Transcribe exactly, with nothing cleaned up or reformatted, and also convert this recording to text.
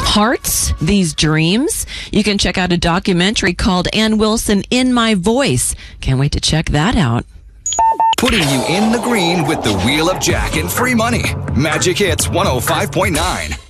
hearts, these dreams. You can check out a documentary called Ann Wilson in My Voice. Can't wait to check that out. Putting you in the green with the Wheel of Jack and free money. Magic Hits one oh five point nine.